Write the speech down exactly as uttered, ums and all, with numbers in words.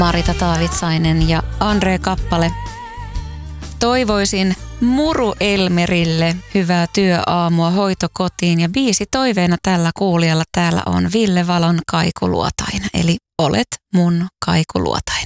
Marita Taavitsainen ja Andre Kappale. Toivoisin Muru Elmerille hyvää työaamua hoitokotiin ja biisi toiveena tällä kuulijalla täällä on Ville Valon Kaikuluotainen, eli Olet mun kaikuluotainen.